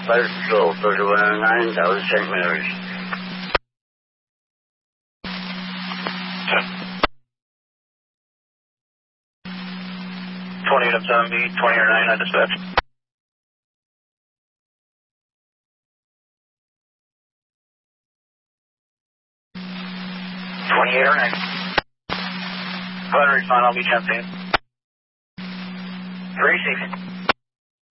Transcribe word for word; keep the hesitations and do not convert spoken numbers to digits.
Fire Patrol, thirty-one oh nine, Dallas, Saint Mary's. twenty-eight up seven B, twenty oh nine on dispatch. twenty-eight oh nine. Go ahead and respond, I'll be ten. three six.